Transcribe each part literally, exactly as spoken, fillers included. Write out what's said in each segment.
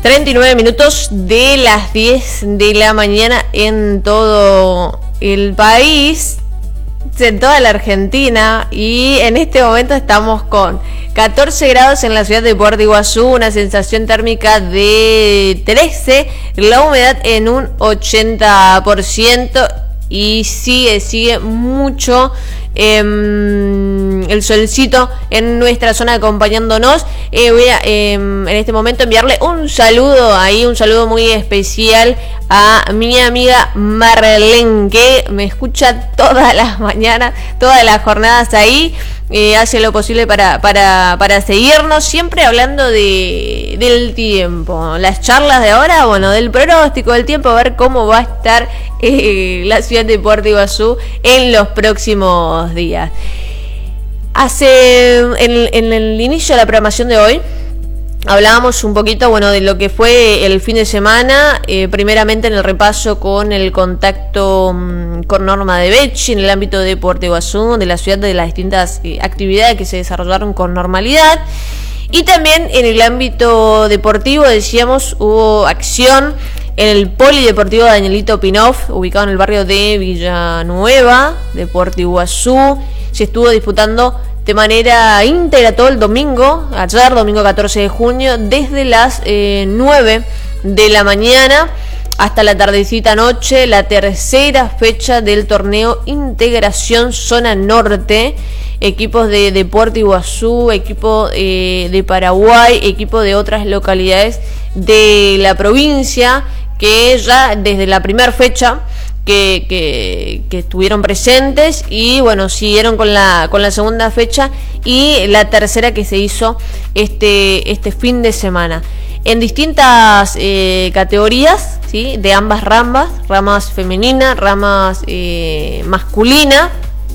treinta y nueve minutos de las diez de la mañana en todo el país, en toda la Argentina, y en este momento estamos con catorce grados en la ciudad de Puerto Iguazú, una sensación térmica de trece, la humedad en un ochenta por ciento y sigue, sigue mucho eh, el solcito en nuestra zona acompañándonos. Eh, voy a eh, en este momento enviarle un saludo ahí, un saludo muy especial a mi amiga Marlene, que me escucha todas las mañanas, todas las jornadas ahí. Eh, hace lo posible para, para, para seguirnos, siempre hablando de, del tiempo. Las charlas de ahora, bueno, del pronóstico del tiempo, a ver cómo va a estar eh, la ciudad de Puerto Iguazú en los próximos días. Hace, en, en el inicio de la programación de hoy, hablábamos un poquito, bueno, de lo que fue el fin de semana, eh, primeramente en el repaso con el contacto um, con Norma de Becci en el ámbito de Puerto Iguazú, de la ciudad, de las distintas eh, actividades que se desarrollaron con normalidad. Y también en el ámbito deportivo, decíamos, hubo acción en el Polideportivo Danielito Pinoff, ubicado en el barrio de Villanueva, de Puerto Iguazú. Se estuvo disputando de manera íntegra todo el domingo, ayer, domingo catorce de junio, desde las eh, nueve de la mañana hasta la tardecita noche, la tercera fecha del torneo Integración Zona Norte. Equipos de, de Puerto Iguazú, equipo eh, de Paraguay, equipo de otras localidades de la provincia, que ya desde la primera fecha Que, que, que estuvieron presentes y bueno, siguieron con la con la segunda fecha y la tercera que se hizo este este fin de semana en distintas eh, categorías, ¿sí? De ambas ramas, ramas femenina, ramas eh, masculina,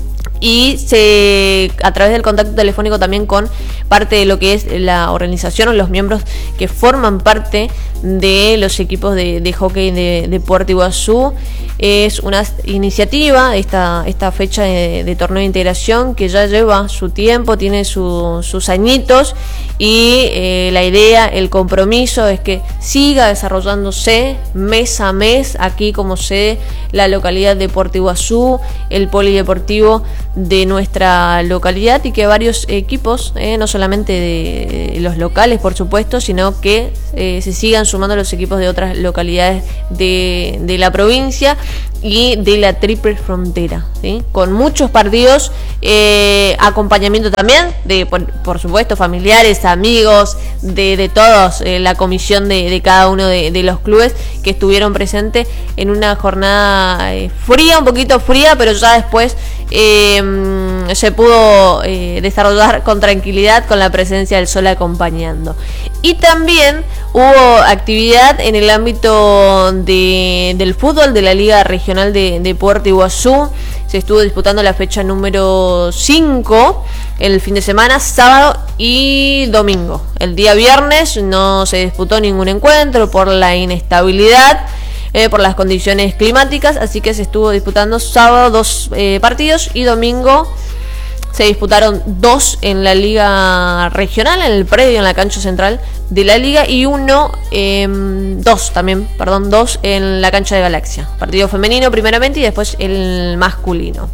y se a través del contacto telefónico también con parte de lo que es la organización o los miembros que forman parte de los equipos de, de hockey de, de Puerto Iguazú. Es una iniciativa, esta, esta fecha de, de torneo de integración que ya lleva su tiempo, tiene su, sus añitos, y eh, la idea, el compromiso es que siga desarrollándose mes a mes aquí como sede la localidad de Puerto Iguazú, el polideportivo de nuestra localidad, y que varios equipos, eh, no solamente de, de los locales por supuesto, sino que eh, se sigan sumando los equipos de otras localidades de, de la provincia y de la triple frontera, ¿sí? Con muchos partidos, eh, acompañamiento también de, por, por supuesto, familiares, amigos, de, de todos, eh, la comisión de, de cada uno de, de los clubes que estuvieron presentes en una jornada eh, fría, un poquito fría, pero ya después eh, se pudo eh, desarrollar con tranquilidad, con la presencia del sol acompañando. Y también hubo actividad en el ámbito de, del fútbol de la Liga Regional de, de Puerto Iguazú. Se estuvo disputando la fecha número cinco el fin de semana, sábado y domingo. El día viernes no se disputó ningún encuentro por la inestabilidad, eh, por las condiciones climáticas, así que se estuvo disputando sábado dos eh, partidos y domingo se disputaron dos en la Liga Regional, en el predio, en la cancha central de la Liga, y uno, eh, dos también, perdón, dos en la cancha de Galaxia. Partido femenino primeramente y después el masculino.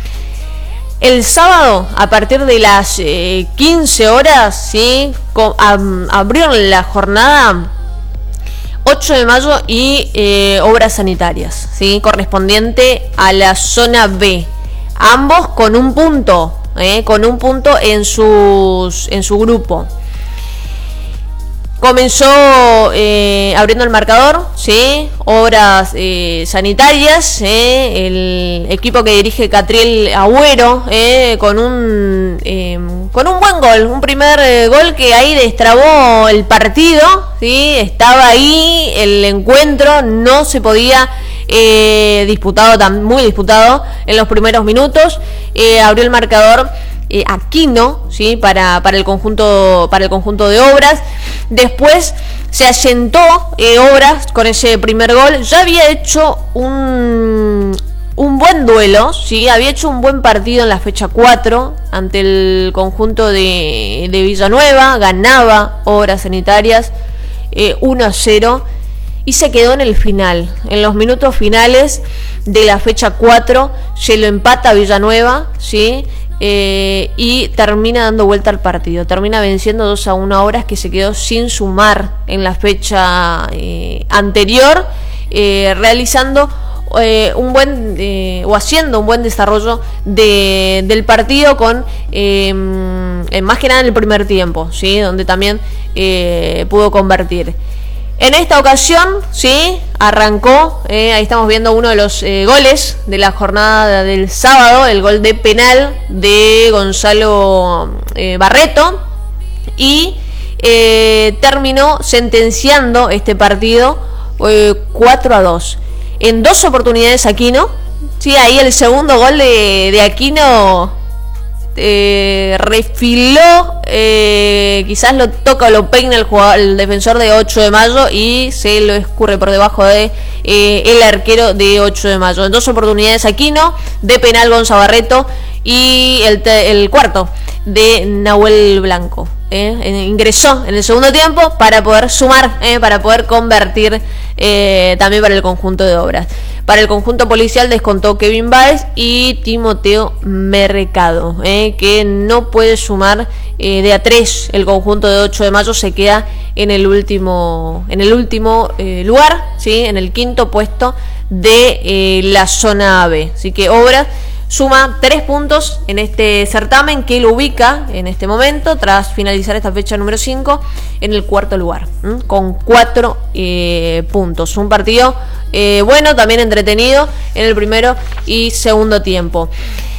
El sábado, a partir de las eh, quince horas, ¿sí? Con, um, abrieron la jornada ocho de mayo y eh, obras sanitarias, ¿sí? Correspondiente a la zona B. Ambos con un punto. Eh, con un punto en sus en su grupo. Comenzó eh, abriendo el marcador, ¿sí? Obras eh, sanitarias, eh, el equipo que dirige Catriel Agüero, eh, con un eh, con un buen gol, un primer eh, gol que ahí destrabó el partido, ¿sí? Estaba ahí el encuentro, no se podía eh, disputado, tan, muy disputado en los primeros minutos. Eh, abrió el marcador eh, Aquino, ¿sí? para, para, el conjunto, para el conjunto de Obras. Después se asentó eh, Obras con ese primer gol. Ya había hecho un, un buen duelo, ¿sí? Había hecho un buen partido en la fecha cuatro ante el conjunto de, de Villanueva. Ganaba Obras Sanitarias eh, uno a cero y se quedó en el final. En los minutos finales de la fecha cuatro se lo empata Villanueva, ¿sí? Eh, y termina dando vuelta al partido, termina venciendo dos a uno a Obras, que se quedó sin sumar en la fecha eh, anterior, eh, realizando eh, un buen eh, o haciendo un buen desarrollo de, del partido con eh, más que nada en el primer tiempo, ¿sí? Donde también eh, pudo convertir. En esta ocasión, sí, arrancó, eh, ahí estamos viendo uno de los eh, goles de la jornada del sábado, el gol de penal de Gonzalo eh, Barreto, y eh, terminó sentenciando este partido eh, cuatro a dos. En dos oportunidades Aquino, sí, ahí el segundo gol de, de Aquino eh, refiló, eh, quizás lo toca o lo peina el, jugador, el defensor de ocho de mayo y se lo escurre por debajo de eh, el arquero de ocho de mayo. En dos oportunidades Aquino, de penal Gonzalo Barreto y el, te, el cuarto de Nahuel Blanco. Eh, ingresó en el segundo tiempo para poder sumar, eh, para poder convertir eh, también para el conjunto de Obras. Para el conjunto policial descontó Kevin Báez y Timoteo Mercado, eh, que no puede sumar eh, de a tres. El conjunto de ocho de mayo se queda en el último, en el último eh, lugar, ¿sí? En el quinto puesto de eh, la zona B. Así que Obras suma tres puntos en este certamen, que lo ubica en este momento, tras finalizar esta fecha número cinco, en el cuarto lugar, ¿m? con cuatro eh, puntos. Un partido eh, bueno, también entretenido en el primero y segundo tiempo.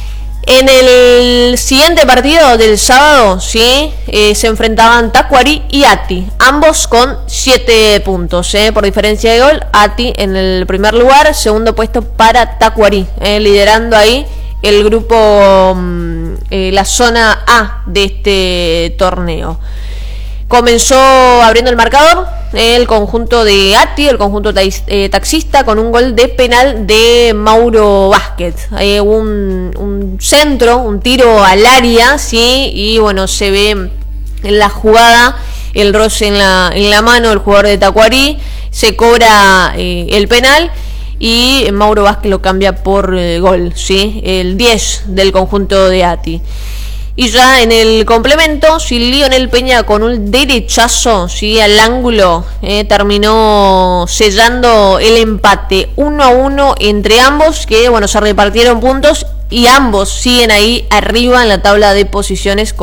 En el siguiente partido del sábado, sí, eh, se enfrentaban Tacuarí y Ati, ambos con siete puntos, eh, por diferencia de gol. Ati en el primer lugar, segundo puesto para Tacuarí, eh, liderando ahí el grupo, eh, la zona A de este torneo. Comenzó abriendo el marcador el conjunto de Ati, el conjunto eh, taxista, con un gol de penal de Mauro Vázquez. Hay un, un centro, un tiro al área, sí, y bueno, se ve en la jugada el roce en la, en la mano del jugador de Tacuarí, se cobra eh, el penal y Mauro Vázquez lo cambia por eh, gol, sí, el diez del conjunto de Ati. Y ya en el complemento, si Lionel Peña con un derechazo, sí, al ángulo, eh, terminó sellando el empate uno a uno entre ambos, que bueno, se repartieron puntos y ambos siguen ahí arriba en la tabla de posiciones.